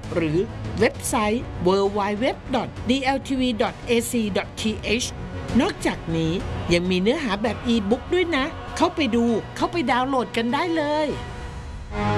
หรือเว็บไซต์ www.dltv.ac.th นอกจากนี้ยังมีเนื้อหาแบบอีบุ๊กด้วยนะเข้าไปดูเข้าไปดาวน์โหลดกันได้เลย